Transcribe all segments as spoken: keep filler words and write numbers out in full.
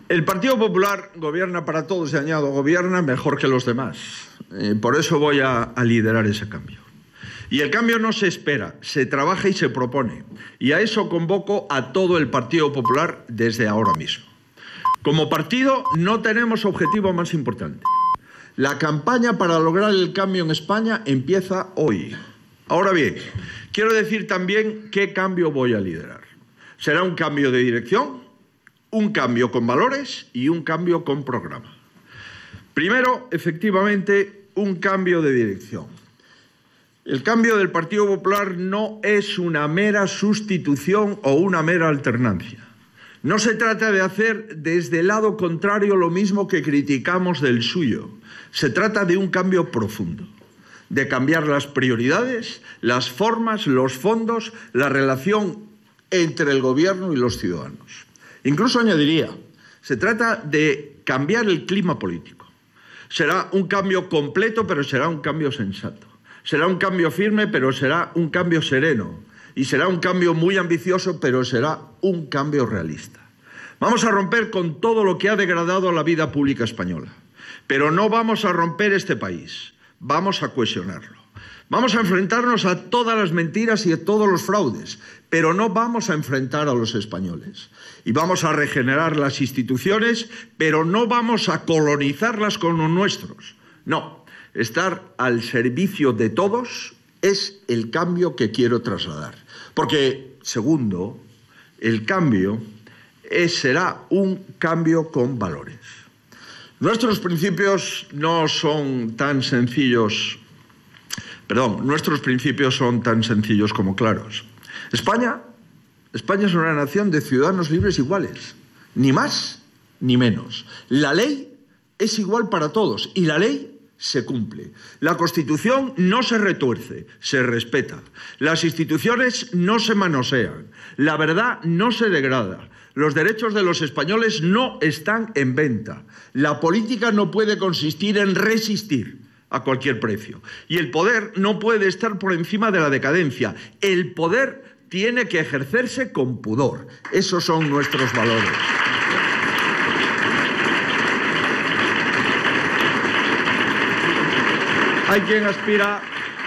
El Partido Popular gobierna para todos y añado, gobierna mejor que los demás. Eh, por eso voy a, a liderar ese cambio. Y el cambio no se espera, se trabaja y se propone. Y a eso convoco a todo el Partido Popular desde ahora mismo. Como partido no tenemos objetivo más importante. La campaña para lograr el cambio en España empieza hoy. Ahora bien, quiero decir también qué cambio voy a liderar. Será un cambio de dirección, un cambio con valores y un cambio con programa. Primero, efectivamente, un cambio de dirección. El cambio del Partido Popular no es una mera sustitución o una mera alternancia. No se trata de hacer desde el lado contrario lo mismo que criticamos del suyo. Se trata de un cambio profundo, de cambiar las prioridades, las formas, los fondos, la relación entre el gobierno y los ciudadanos. Incluso añadiría, se trata de cambiar el clima político. Será un cambio completo, pero será un cambio sensato. Será un cambio firme, pero será un cambio sereno. Y será un cambio muy ambicioso, pero será un cambio realista. Vamos a romper con todo lo que ha degradado la vida pública española. Pero no vamos a romper este país, vamos a cohesionarlo. Vamos a enfrentarnos a todas las mentiras y a todos los fraudes, pero no vamos a enfrentar a los españoles. Y vamos a regenerar las instituciones, pero no vamos a colonizarlas con los nuestros. No, estar al servicio de todos es el cambio que quiero trasladar. Porque, segundo, el cambio es, será un cambio con valores. Nuestros principios no son tan sencillos, perdón, nuestros principios son tan sencillos como claros. España, España es una nación de ciudadanos libres iguales, ni más ni menos. La ley es igual para todos y la ley se cumple. La Constitución no se retuerce, se respeta. Las instituciones no se manosean. La verdad no se degrada. Los derechos de los españoles no están en venta. La política no puede consistir en resistir a cualquier precio. Y el poder no puede estar por encima de la decadencia. El poder tiene que ejercerse con pudor. Esos son nuestros valores. Hay quien aspira,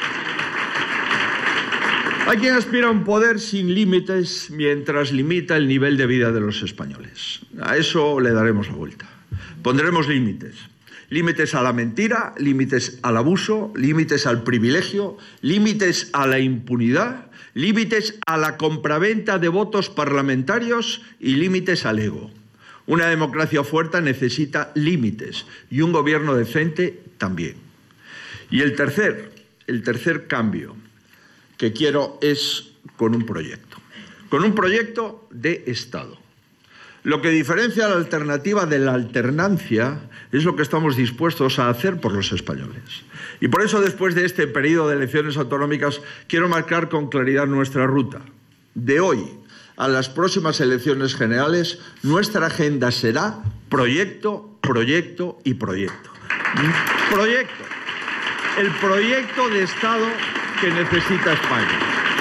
hay quien aspira a un poder sin límites mientras limita el nivel de vida de los españoles. A eso le daremos la vuelta. Pondremos límites. Límites a la mentira, límites al abuso, límites al privilegio, límites a la impunidad, límites a la compraventa de votos parlamentarios y límites al ego. Una democracia fuerte necesita límites y un gobierno decente también. Y el tercer, el tercer cambio que quiero es con un proyecto, con un proyecto de Estado. Lo que diferencia la alternativa de la alternancia es lo que estamos dispuestos a hacer por los españoles. Y por eso, después de este periodo de elecciones autonómicas, quiero marcar con claridad nuestra ruta. De hoy a las próximas elecciones generales, nuestra agenda será proyecto, proyecto y proyecto. Proyecto. El proyecto de Estado que necesita España.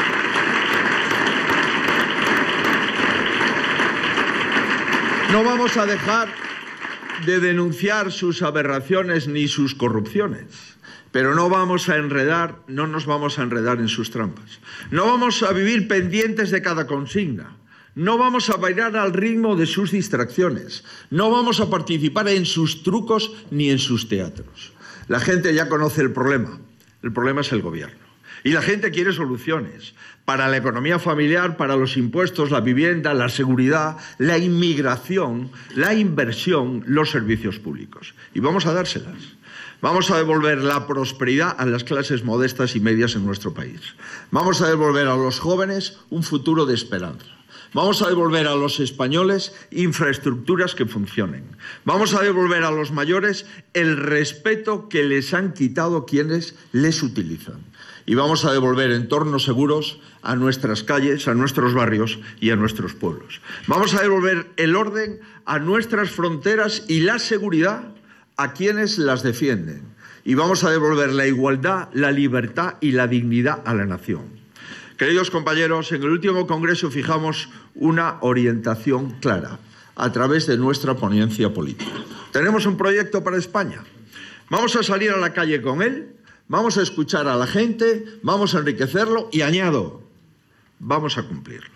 No vamos a dejar de denunciar sus aberraciones ni sus corrupciones, pero no vamos a enredar, no nos vamos a enredar en sus trampas. No vamos a vivir pendientes de cada consigna. No vamos a bailar al ritmo de sus distracciones. No vamos a participar en sus trucos ni en sus teatros. La gente ya conoce el problema. El problema es el gobierno. Y la gente quiere soluciones para la economía familiar, para los impuestos, la vivienda, la seguridad, la inmigración, la inversión, los servicios públicos. Y vamos a dárselas. Vamos a devolver la prosperidad a las clases modestas y medias en nuestro país. Vamos a devolver a los jóvenes un futuro de esperanza. Vamos a devolver a los españoles infraestructuras que funcionen. Vamos a devolver a los mayores el respeto que les han quitado quienes les utilizan. Y vamos a devolver entornos seguros a nuestras calles, a nuestros barrios y a nuestros pueblos. Vamos a devolver el orden a nuestras fronteras y la seguridad a quienes las defienden. Y vamos a devolver la igualdad, la libertad y la dignidad a la nación. Queridos compañeros, en el último Congreso fijamos una orientación clara: a través de nuestra ponencia política. Tenemos un proyecto para España. Vamos a salir a la calle con él, vamos a escuchar a la gente, vamos a enriquecerlo y, añado, vamos a cumplirlo.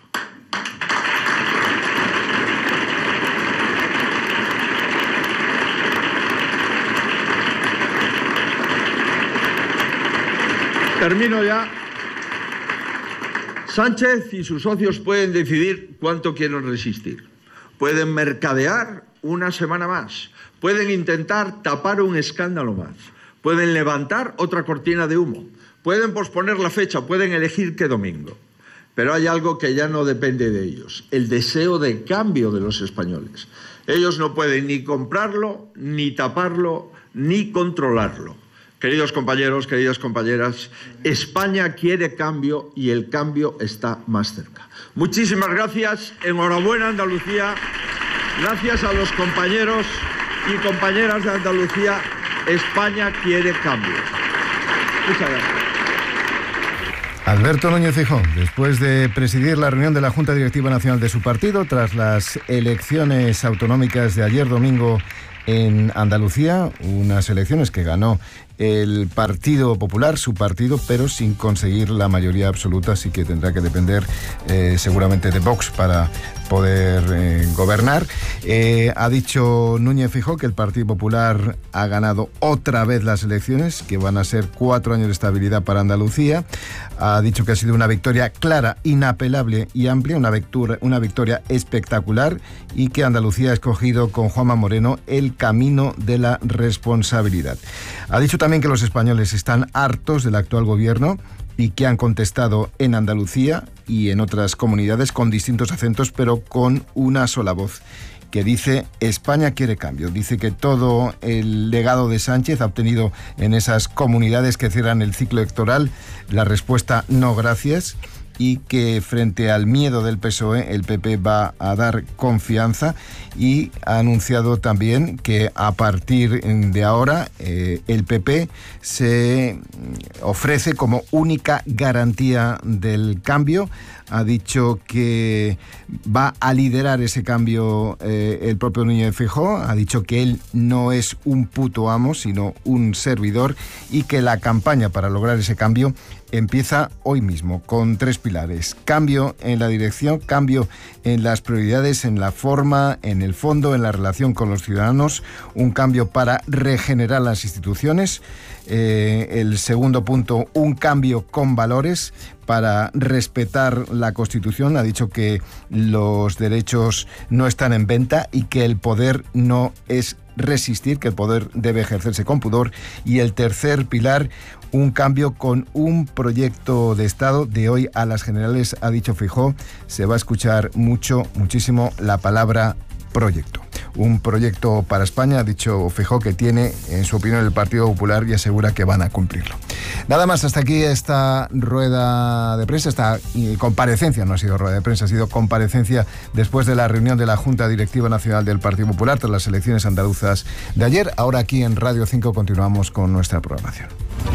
Termino ya. Sánchez y sus socios pueden decidir cuánto quieren resistir. Pueden mercadear una semana más. Pueden intentar tapar un escándalo más. Pueden levantar otra cortina de humo. Pueden posponer la fecha. Pueden elegir qué domingo. Pero hay algo que ya no depende de ellos: el deseo de cambio de los españoles. Ellos no pueden ni comprarlo, ni taparlo, ni controlarlo. Queridos compañeros, queridas compañeras, España quiere cambio y el cambio está más cerca. Muchísimas gracias, enhorabuena Andalucía, gracias a los compañeros y compañeras de Andalucía, España quiere cambio. Muchas gracias. Alberto Núñez Feijóo, después de presidir la reunión de la Junta Directiva Nacional de su partido tras las elecciones autonómicas de ayer domingo en Andalucía, unas elecciones que ganó el Partido Popular, su partido, pero sin conseguir la mayoría absoluta, así que tendrá que depender eh, seguramente de Vox para poder eh, gobernar. Eh, ha dicho Núñez Feijóo que el Partido Popular ha ganado otra vez las elecciones, que van a ser cuatro años de estabilidad para Andalucía. Ha dicho que ha sido una victoria clara, inapelable y amplia, una victoria, una victoria espectacular, y que Andalucía ha escogido con Juanma Moreno el camino de la responsabilidad. Ha dicho también que los españoles están hartos del actual gobierno y que han contestado en Andalucía y en otras comunidades con distintos acentos, pero con una sola voz, que dice: España quiere cambio. Dice que todo el legado de Sánchez ha obtenido en esas comunidades que cierran el ciclo electoral la respuesta no gracias, y que frente al miedo del P S O E el P P va a dar confianza, y ha anunciado también que a partir de ahora eh, el P P se ofrece como única garantía del cambio. Ha dicho que va a liderar ese cambio eh, el propio Núñez Feijóo. Ha dicho que él no es un puto amo, sino un servidor, y que la campaña para lograr ese cambio empieza hoy mismo, con tres pilares: cambio en la dirección, cambio en las prioridades, en la forma, en el fondo, en la relación con los ciudadanos, un cambio para regenerar las instituciones. Eh, el segundo punto, un cambio con valores para respetar la Constitución. Ha dicho que los derechos no están en venta y que el poder no es resistir, que el poder debe ejercerse con pudor. Y el tercer pilar, un cambio con un proyecto de Estado. De hoy a las generales, ha dicho Feijóo, se va a escuchar mucho, muchísimo la palabra proyecto. Un proyecto para España, ha dicho Feijóo, que tiene, en su opinión, el Partido Popular, y asegura que van a cumplirlo. Nada más, hasta aquí esta rueda de prensa, esta comparecencia, no ha sido rueda de prensa, ha sido comparecencia después de la reunión de la Junta Directiva Nacional del Partido Popular tras las elecciones andaluzas de ayer. Ahora aquí en Radio cinco continuamos con nuestra programación.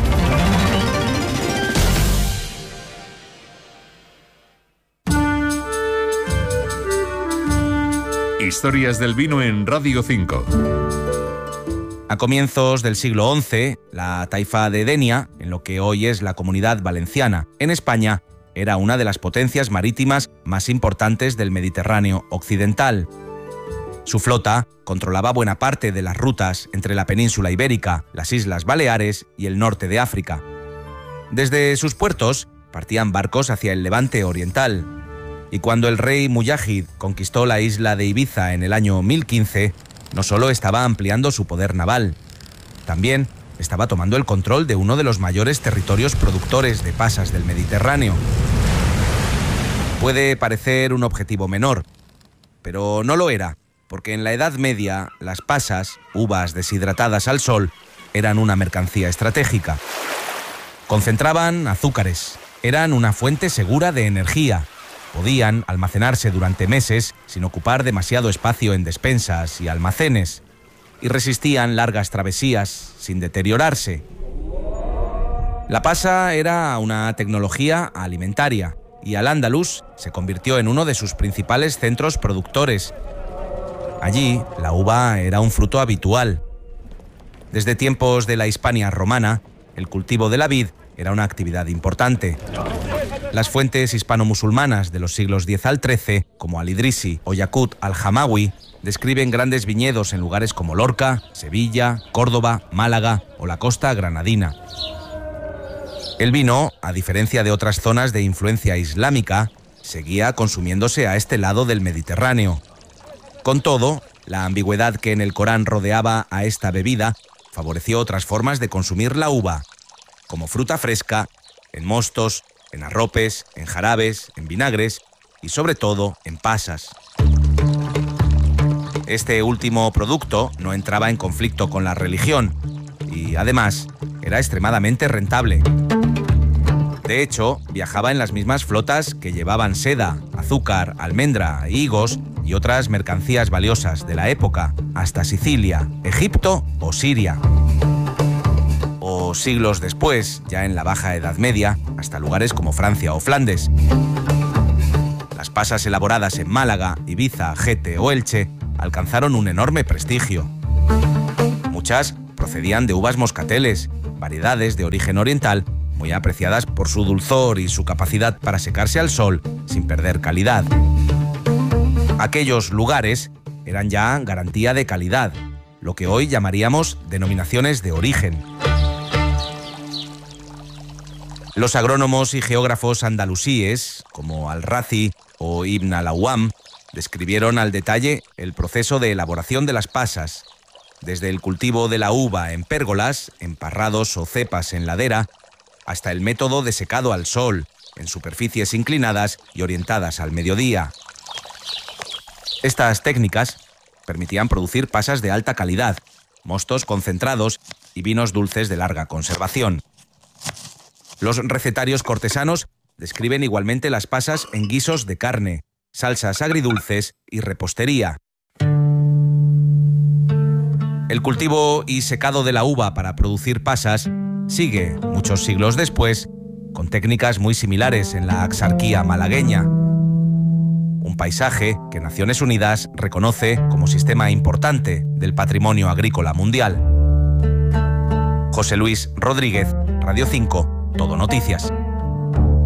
Historias del vino en Radio cinco. A comienzos del siglo once, la taifa de Denia, en lo que hoy es la Comunidad Valenciana, en España, era una de las potencias marítimas más importantes del Mediterráneo occidental. Su flota controlaba buena parte de las rutas entre la península ibérica, las Islas Baleares y el norte de África. Desde sus puertos partían barcos hacia el Levante oriental. Y cuando el rey Muyahid conquistó la isla de Ibiza en el año mil quince, no solo estaba ampliando su poder naval, también estaba tomando el control de uno de los mayores territorios productores de pasas del Mediterráneo. Puede parecer un objetivo menor, pero no lo era, porque en la Edad Media las pasas, uvas deshidratadas al sol, eran una mercancía estratégica. Concentraban azúcares, eran una fuente segura de energía. Podían almacenarse durante meses sin ocupar demasiado espacio en despensas y almacenes, y resistían largas travesías sin deteriorarse. La pasa era una tecnología alimentaria, y Al-Ándalus se convirtió en uno de sus principales centros productores. Allí, la uva era un fruto habitual. Desde tiempos de la Hispania romana, el cultivo de la vid era una actividad importante. Las fuentes hispano-musulmanas de los siglos diez al trece, como Al-Idrisi o Yaqut al-Hamawi, describen grandes viñedos en lugares como Lorca, Sevilla, Córdoba, Málaga o la costa granadina. El vino, a diferencia de otras zonas de influencia islámica, seguía consumiéndose a este lado del Mediterráneo. Con todo, la ambigüedad que en el Corán rodeaba a esta bebida favoreció otras formas de consumir la uva, como fruta fresca, en mostos, en arropes, en jarabes, en vinagres y sobre todo en pasas. Este último producto no entraba en conflicto con la religión y, además, era extremadamente rentable. De hecho, viajaba en las mismas flotas que llevaban seda, azúcar, almendra, higos y otras mercancías valiosas de la época, hasta Sicilia, Egipto o Siria. O siglos después, ya en la Baja Edad Media, hasta lugares como Francia o Flandes. Las pasas elaboradas en Málaga, Ibiza, Gete o Elche alcanzaron un enorme prestigio. Muchas procedían de uvas moscateles, variedades de origen oriental muy apreciadas por su dulzor y su capacidad para secarse al sol sin perder calidad. Aquellos lugares eran ya garantía de calidad, lo que hoy llamaríamos denominaciones de origen. Los agrónomos y geógrafos andalusíes, como Al-Razi o Ibn al-Awwam, describieron al detalle el proceso de elaboración de las pasas, desde el cultivo de la uva en pérgolas, en parrados o cepas en ladera, hasta el método de secado al sol, en superficies inclinadas y orientadas al mediodía. Estas técnicas permitían producir pasas de alta calidad, mostos concentrados y vinos dulces de larga conservación. Los recetarios cortesanos describen igualmente las pasas en guisos de carne, salsas agridulces y repostería. El cultivo y secado de la uva para producir pasas sigue, muchos siglos después, con técnicas muy similares en la Axarquía malagueña. Un paisaje que Naciones Unidas reconoce como sistema importante del patrimonio agrícola mundial. José Luis Rodríguez, Radio cinco, Todo Noticias.